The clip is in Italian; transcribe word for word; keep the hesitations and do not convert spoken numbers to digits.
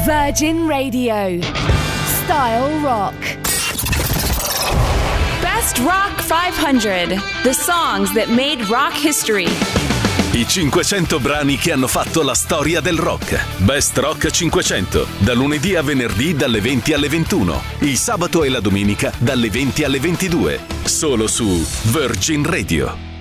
Virgin Radio. Style Rock. Best Rock cinquecento. The songs that made rock history. I cinquecento brani che hanno fatto la storia del rock. Best Rock cinquecento. Da lunedì a venerdì dalle venti alle ventuno. Il sabato e la domenica dalle venti alle ventidue. Solo su Virgin Radio.